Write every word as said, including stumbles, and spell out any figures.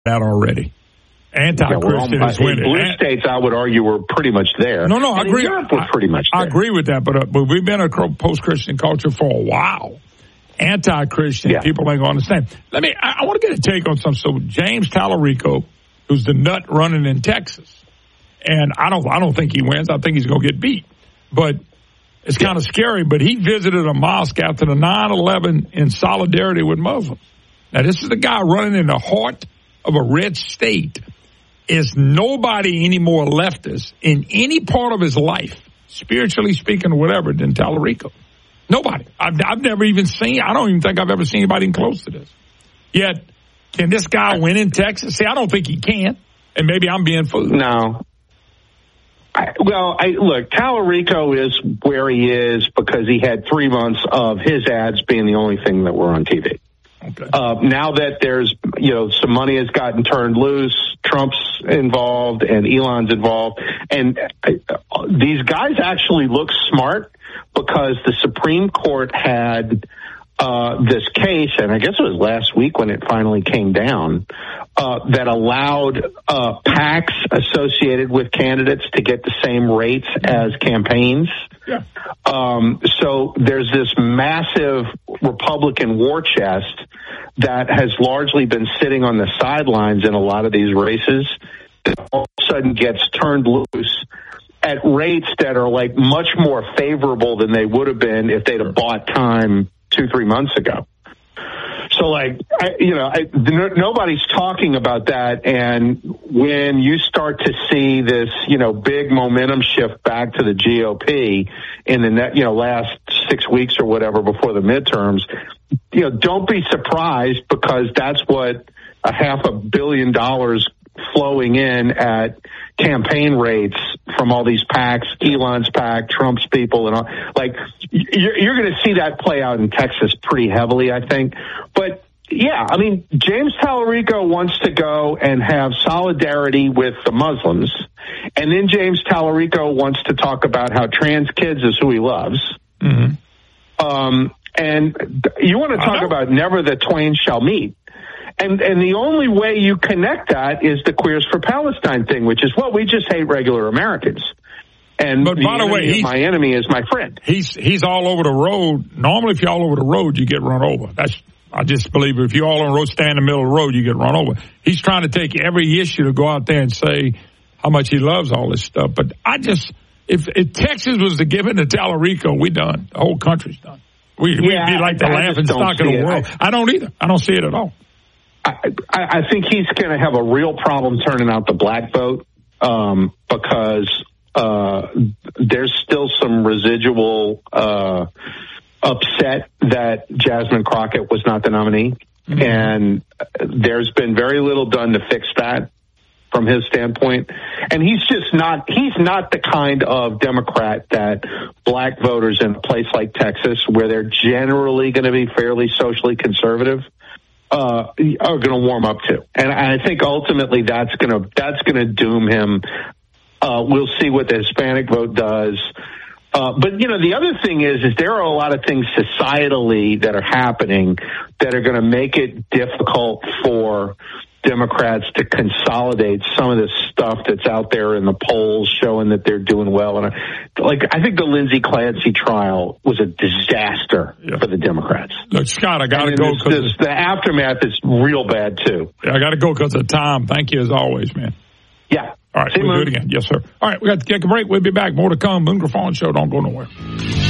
that already. Anti-Christian yeah, is winning. Blue An- states, I would argue, were pretty much there. No, no, I and agree. Europe was pretty much there. I agree with that, but uh, but we've been a post-Christian culture for a while. Anti-Christian yeah. people ain't going to understand. Let me. I, I want to get a take on something. So James Tallarico, who's the nut running in Texas, and I don't I don't think he wins. I think he's going to get beat, but it's kind of scary. But he visited a mosque after the nine eleven in solidarity with Muslims. Now this is the guy running in the heart of a red state. Is nobody any more leftist in any part of his life, spiritually speaking or whatever, than Tallarico. Nobody. I've, I've never even seen, I don't even think I've ever seen anybody even close to this. Yet, can this guy win in Texas? See, I don't think he can. And maybe I'm being fooled. No. I, well, I, look, Tallarico is where he is because he had three months of his ads being the only thing that were on T V. Okay. Uh, now that there's, you know, some money has gotten turned loose, Trump's involved and Elon's involved, and uh, these guys actually look smart because the Supreme Court had uh, this case, and I guess it was last week when it finally came down, uh, that allowed uh, PACs associated with candidates to get the same rates as campaigns. Yeah. Um, so there's this massive Republican war chest that has largely been sitting on the sidelines in a lot of these races that all of a sudden gets turned loose at rates that are like much more favorable than they would have been if they'd have bought time two, three months ago. So, like, I, you know, I, n- nobody's talking about that. And when you start to see this, you know, big momentum shift back to the G O P in the net, you know, last six weeks or whatever before the midterms, you know, don't be surprised because that's what a half a billion dollars flowing in at campaign rates from all these PACs, Elon's PAC, Trump's people, and all. Like, you're, you're going to see that play out in Texas pretty heavily, I think. But, yeah, I mean, James Tallarico wants to go and have solidarity with the Muslims, and then James Tallarico wants to talk about how trans kids is who he loves. Mm-hmm. Um, and you want to talk about never the twain shall meet. And and the only way you connect that is the Queers for Palestine thing, which is, well, we just hate regular Americans. And but by the, the way, my enemy is my friend. He's he's all over the road. Normally, if you're all over the road, you get run over. That's I just believe if you're all on the road, stand in the middle of the road, you get run over. He's trying to take every issue to go out there and say how much he loves all this stuff. But I just, if, if Texas was to give it to Tallarico, we done. The whole country's done. We, yeah, we'd be like the I, laughing I stock of the world. I, I don't either. I don't see it at all. I, I think he's going to have a real problem turning out the black vote um, because uh, there's still some residual uh, upset that Jasmine Crockett was not the nominee. Mm-hmm. And there's been very little done to fix that from his standpoint. And he's just not, he's not the kind of Democrat that black voters in a place like Texas, where they're generally going to be fairly socially conservative, Uh, are going to warm up to. And I think ultimately that's going to, that's going to doom him. Uh, we'll see what the Hispanic vote does. Uh, but, you know, the other thing is, is there are a lot of things societally that are happening that are going to make it difficult for Democrats to consolidate some of this stuff that's out there in the polls showing that they're doing well. And I, like, I think the Lindsey Clancy trial was a disaster yeah. for the Democrats. Look, Scott, I got to go. This, this, the aftermath is real bad, too. Yeah, I got to go because of time. Thank you, as always, man. Yeah. All right, See we'll do it again. Yes, sir. All right, we got to take a break. We'll be back. More to come. Moon Griffon Show. Don't go nowhere.